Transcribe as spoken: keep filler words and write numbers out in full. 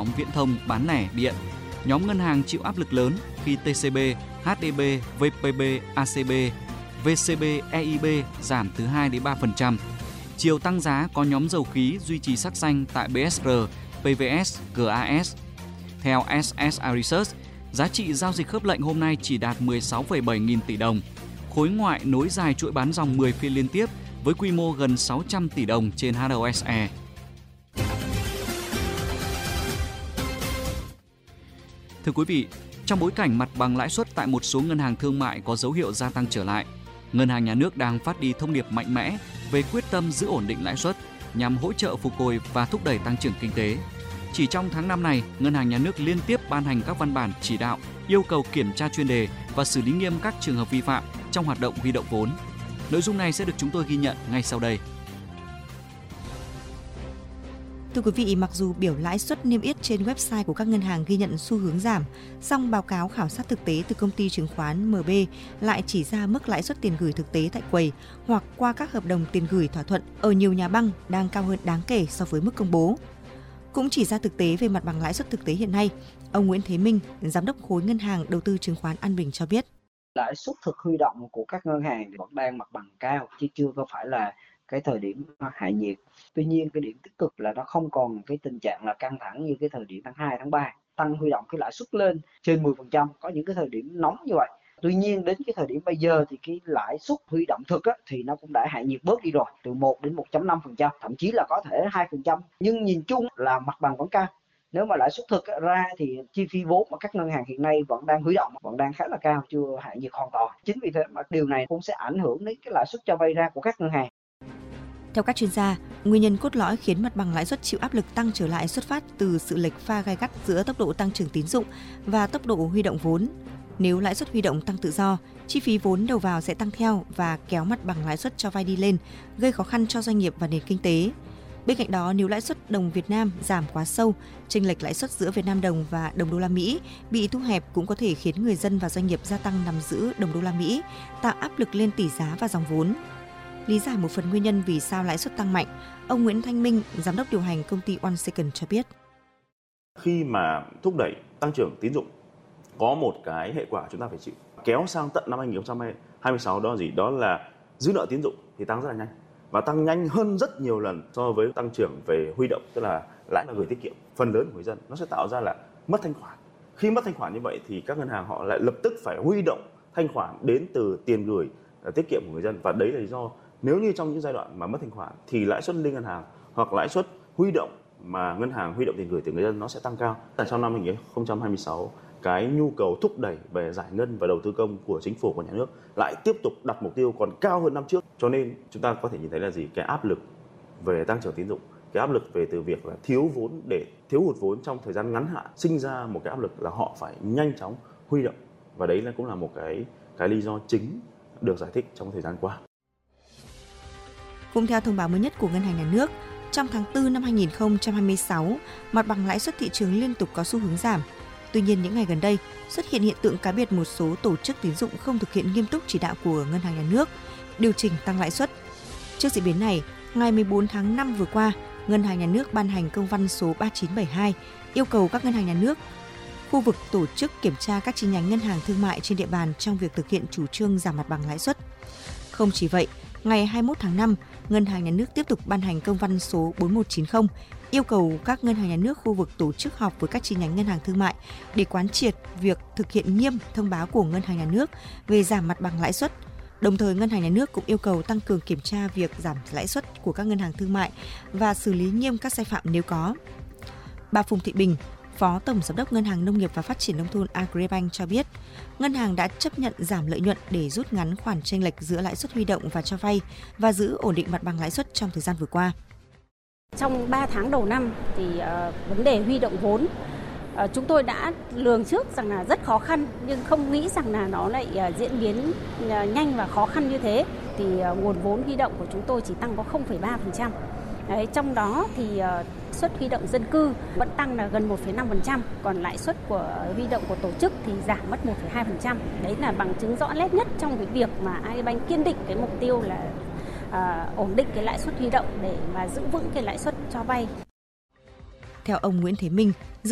nhóm viễn thông bán lẻ điện. Nhóm ngân hàng chịu áp lực lớn khi tê xê bê, hát đê bê, vê pê bê, a xê bê, vê xê bê, e i bê giảm từ hai đến ba phần trăm. Chiều tăng giá có nhóm dầu khí duy trì sắc xanh tại bê ét rờ, pê vê ét, giê a ét. Theo ét ét i Research, giá trị giao dịch khớp lệnh hôm nay chỉ đạt mười sáu phẩy bảy nghìn tỷ đồng. Khối ngoại nối dài chuỗi bán dòng mười phiên liên tiếp với quy mô gần sáu trăm tỷ đồng trên hát o ét e. Thưa quý vị, trong bối cảnh mặt bằng lãi suất tại một số ngân hàng thương mại có dấu hiệu gia tăng trở lại, Ngân hàng Nhà nước đang phát đi thông điệp mạnh mẽ về quyết tâm giữ ổn định lãi suất nhằm hỗ trợ phục hồi và thúc đẩy tăng trưởng kinh tế. Chỉ trong tháng năm này, Ngân hàng Nhà nước liên tiếp ban hành các văn bản chỉ đạo yêu cầu kiểm tra chuyên đề và xử lý nghiêm các trường hợp vi phạm trong hoạt động huy động vốn. Nội dung này sẽ được chúng tôi ghi nhận ngay sau đây. Thưa quý vị, mặc dù biểu lãi suất niêm yết trên website của các ngân hàng ghi nhận xu hướng giảm, song báo cáo khảo sát thực tế từ công ty chứng khoán em bê lại chỉ ra mức lãi suất tiền gửi thực tế tại quầy hoặc qua các hợp đồng tiền gửi thỏa thuận ở nhiều nhà băng đang cao hơn đáng kể so với mức công bố. Cũng chỉ ra thực tế về mặt bằng lãi suất thực tế hiện nay, ông Nguyễn Thế Minh, Giám đốc khối Ngân hàng Đầu tư Chứng khoán An Bình cho biết. Lãi suất thực huy động của các ngân hàng vẫn đang mặt bằng cao, chứ chưa có phải là cái thời điểm hạ nhiệt. Tuy nhiên, cái điểm tích cực là nó không còn cái tình trạng là căng thẳng như cái thời điểm tháng hai, tháng ba. Tăng huy động cái lãi suất lên trên mười phần trăm, có những cái thời điểm nóng như vậy. Tuy nhiên, đến cái thời điểm bây giờ thì cái lãi suất huy động thực á, thì nó cũng đã hạ nhiệt bớt đi rồi, từ một đến một phẩy năm phần trăm, thậm chí là có thể hai phần trăm. Nhưng nhìn chung là mặt bằng vẫn cao. Nếu mà lãi suất thực ra thì chi phí vốn mà các ngân hàng hiện nay vẫn đang huy động, vẫn đang khá là cao, chưa hạ nhiệt hoàn toàn. Chính vì thế mà điều này cũng sẽ ảnh hưởng đến cái lãi suất cho vay ra của các ngân hàng. Theo các chuyên gia, nguyên nhân cốt lõi khiến mặt bằng lãi suất chịu áp lực tăng trở lại xuất phát từ sự lệch pha gay gắt giữa tốc độ tăng trưởng tín dụng và tốc độ huy động vốn. Nếu lãi suất huy động tăng tự do, chi phí vốn đầu vào sẽ tăng theo và kéo mặt bằng lãi suất cho vay đi lên, gây khó khăn cho doanh nghiệp và nền kinh tế. Bên cạnh đó, nếu lãi suất đồng Việt Nam giảm quá sâu, chênh lệch lãi suất giữa Việt Nam đồng và đồng đô la Mỹ bị thu hẹp cũng có thể khiến người dân và doanh nghiệp gia tăng nắm giữ đồng đô la Mỹ, tạo áp lực lên tỷ giá và dòng vốn. Lý giải một phần nguyên nhân vì sao lãi suất tăng mạnh, ông Nguyễn Thanh Minh, giám đốc điều hành công ty One Second cho biết. Khi mà thúc đẩy tăng trưởng tín dụng, có một cái hệ quả chúng ta phải chịu. Kéo sang tận năm hai không hai sáu đó gì? Đó là dư nợ tín dụng thì tăng rất là nhanh. Và tăng nhanh hơn rất nhiều lần so với tăng trưởng về huy động, tức là lãi là gửi tiết kiệm. Phần lớn của người dân nó sẽ tạo ra là mất thanh khoản. Khi mất thanh khoản như vậy thì các ngân hàng họ lại lập tức phải huy động thanh khoản đến từ tiền gửi tiết kiệm của người dân. Và đấy là lý do nếu như trong những giai đoạn mà mất thanh khoản thì lãi suất liên ngân hàng hoặc lãi suất huy động mà ngân hàng huy động tiền gửi từ người dân nó sẽ tăng cao. Trong năm hai không hai sáu, cái nhu cầu thúc đẩy về giải ngân và đầu tư công của chính phủ, của nhà nước lại tiếp tục đặt mục tiêu còn cao hơn năm trước. Cho nên chúng ta có thể nhìn thấy là gì? Cái áp lực về tăng trưởng tín dụng, cái áp lực về từ việc là thiếu vốn để thiếu hụt vốn trong thời gian ngắn hạn sinh ra một cái áp lực là họ phải nhanh chóng huy động. Và đấy là cũng là một cái cái lý do chính được giải thích trong thời gian qua. Cũng theo thông báo mới nhất của Ngân hàng Nhà nước, trong tháng tư năm hai không hai sáu, mặt bằng lãi suất thị trường liên tục có xu hướng giảm. Tuy nhiên, những ngày gần đây, xuất hiện hiện tượng cá biệt một số tổ chức tín dụng không thực hiện nghiêm túc chỉ đạo của Ngân hàng Nhà nước, điều chỉnh tăng lãi suất. Trước diễn biến này, ngày mười bốn tháng năm vừa qua, Ngân hàng Nhà nước ban hành công văn số ba chín bảy hai yêu cầu các ngân hàng nhà nước, khu vực tổ chức kiểm tra các chi nhánh ngân hàng thương mại trên địa bàn trong việc thực hiện chủ trương giảm mặt bằng lãi suất. Không chỉ vậy, ngày hai mươi mốt tháng năm, Ngân hàng Nhà nước tiếp tục ban hành công văn số bốn một chín không yêu cầu các ngân hàng nhà nước khu vực tổ chức họp với các chi nhánh ngân hàng thương mại để quán triệt việc thực hiện nghiêm thông báo của Ngân hàng Nhà nước về giảm mặt bằng lãi suất. Đồng thời, Ngân hàng Nhà nước cũng yêu cầu tăng cường kiểm tra việc giảm lãi suất của các ngân hàng thương mại và xử lý nghiêm các sai phạm nếu có. Bà Phùng Thị Bình, Phó Tổng Giám đốc Ngân hàng Nông nghiệp và Phát triển Nông thôn Agribank cho biết, ngân hàng đã chấp nhận giảm lợi nhuận để rút ngắn khoản chênh lệch giữa lãi suất huy động và cho vay và giữ ổn định mặt bằng lãi suất trong thời gian vừa qua. Trong ba tháng đầu năm thì uh, vấn đề huy động vốn uh, chúng tôi đã lường trước rằng là rất khó khăn, nhưng không nghĩ rằng là nó lại uh, diễn biến uh, nhanh và khó khăn như thế. Thì uh, nguồn vốn huy động của chúng tôi chỉ tăng có không phẩy ba phần trăm. Đấy, trong đó thì uh, suất huy động dân cư vẫn tăng là gần một phẩy năm phần trăm, còn lãi suất của huy động của tổ chức thì giảm mất một phẩy hai phần trăm. Đấy là bằng chứng rõ nét nhất trong cái việc mà Agribank kiên định cái mục tiêu là À, ổn định cái lãi suất huy động để mà giữ vững cái lãi suất cho vay. Theo ông Nguyễn Thế Minh,